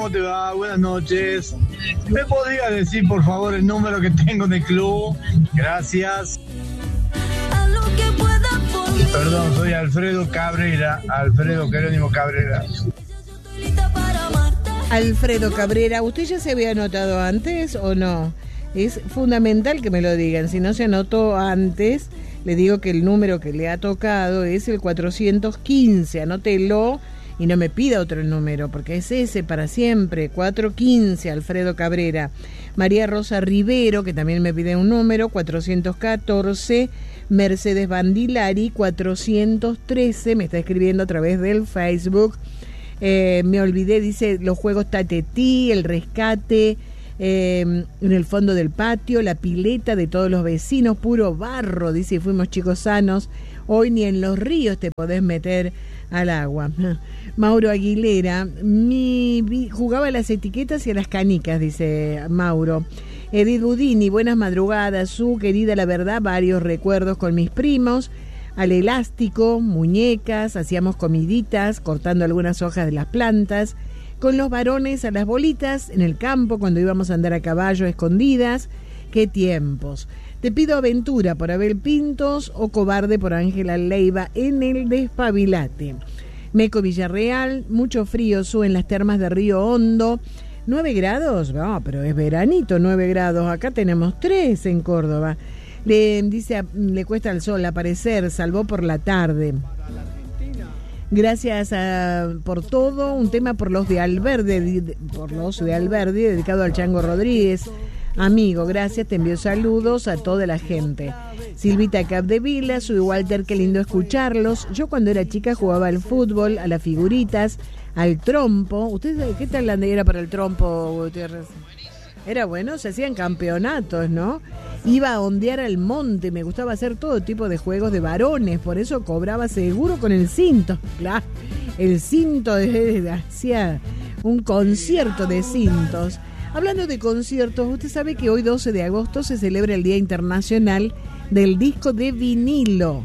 ¿cómo te va? Buenas noches. ¿Me podría decir, por favor, el número que tengo de club? Gracias. Perdón, soy Alfredo Cabrera, Alfredo Jerónimo Cabrera. Alfredo Cabrera, ¿usted ya se había anotado antes o no? Es fundamental que me lo digan. Si no se anotó antes, le digo que el número que le ha tocado es el 415. Anótelo y no me pida otro número, porque es ese para siempre. 415, Alfredo Cabrera. María Rosa Rivero, que también me pide un número, 414. Mercedes Bandilari, 413. Me está escribiendo a través del Facebook. Me olvidé, dice, los juegos Tatetí, el rescate, en el fondo del patio, la pileta de todos los vecinos, puro barro, dice, fuimos chicos sanos, hoy ni en los ríos te podés meter al agua. Mauro Aguilera, jugaba a las etiquetas y a las canicas, dice Mauro. Edith Budini, buenas madrugadas, su querida, la verdad, varios recuerdos con mis primos, al elástico, muñecas, hacíamos comiditas, cortando algunas hojas de las plantas, con los varones a las bolitas, en el campo, cuando íbamos a andar a caballo escondidas. ¡Qué tiempos! Te pido aventura por Abel Pintos o cobarde por Ángela Leiva en el Despabilate. Meco Villarreal, mucho frío, en las termas de Río Hondo. 9 grados, no, pero es veranito, 9 grados. Acá tenemos 3 en Córdoba. Le cuesta al sol aparecer, salvo por la tarde. Gracias por todo, un tema por los de Alberdi, dedicado al Chango Rodríguez. Amigo, gracias, te envío saludos a toda la gente. Silvita Capdevila, soy Walter, qué lindo escucharlos. Yo cuando era chica jugaba al fútbol, a las figuritas, al trompo. ¿Ustedes qué tal era para el trompo, Gutiérrez? Era bueno, se hacían campeonatos, ¿no? Iba a ondear al monte, me gustaba hacer todo tipo de juegos de varones, por eso cobraba seguro con el cinto. Claro, el cinto hacía un concierto de cintos. Hablando de conciertos, usted sabe que hoy 12 de agosto se celebra el Día Internacional del Disco de Vinilo.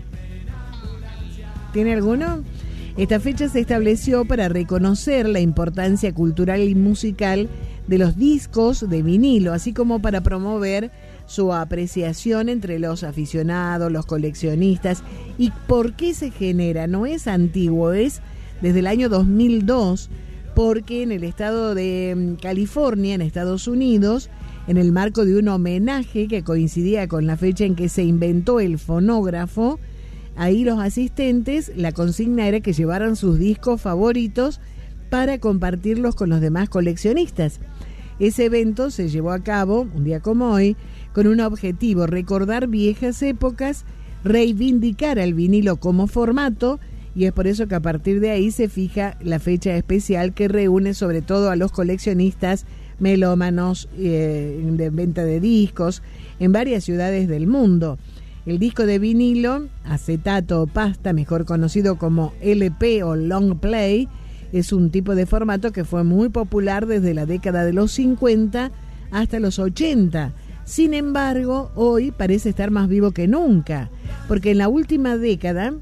¿Tiene alguno? Esta fecha se estableció para reconocer la importancia cultural y musical de los discos de vinilo, así como para promover su apreciación entre los aficionados, los coleccionistas. ¿Y por qué se genera? No es antiguo, es desde el año 2002, porque en el estado de California, en Estados Unidos, en el marco de un homenaje que coincidía con la fecha en que se inventó el fonógrafo, ahí los asistentes, la consigna era que llevaran sus discos favoritos para compartirlos con los demás coleccionistas. Ese evento se llevó a cabo, un día como hoy, con un objetivo: recordar viejas épocas, reivindicar al vinilo como formato, y es por eso que a partir de ahí se fija la fecha especial que reúne sobre todo a los coleccionistas melómanos de venta de discos en varias ciudades del mundo. El disco de vinilo, acetato o pasta, mejor conocido como LP o long play, es un tipo de formato que fue muy popular desde la década de los 50 hasta los 80. Sin embargo, hoy parece estar más vivo que nunca, porque en la última década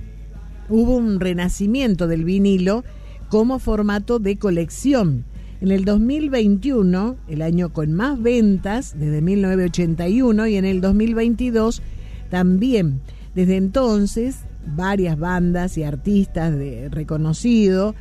hubo un renacimiento del vinilo como formato de colección. En el 2021, el año con más ventas desde 1981, y en el 2022 también. Desde entonces, varias bandas y artistas de reconocida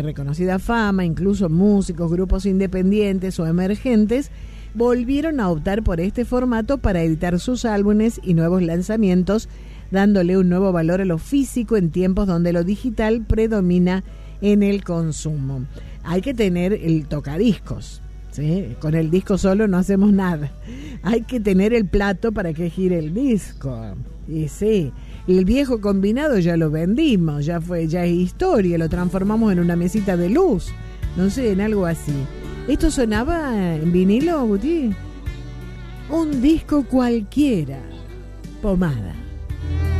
fama, incluso músicos, grupos independientes o emergentes, volvieron a optar por este formato para editar sus álbumes y nuevos lanzamientos, dándole un nuevo valor a lo físico en tiempos donde lo digital predomina en el consumo. Hay que tener el tocadiscos, ¿sí? Con el disco solo no hacemos nada. Hay que tener el plato para que gire el disco. Y sí, el viejo combinado ya lo vendimos, ya es historia, lo transformamos en una mesita de luz, no sé, en algo así. ¿Esto sonaba en vinilo, Guti? Un disco cualquiera. Pomada.